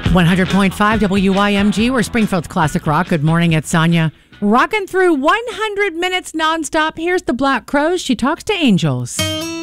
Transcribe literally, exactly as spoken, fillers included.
one hundred point five W Y M G, we're Springfield's Classic Rock. Good morning, it's Sonia. Rocking through one hundred minutes nonstop. Here's the Black Crowes. She talks to angels.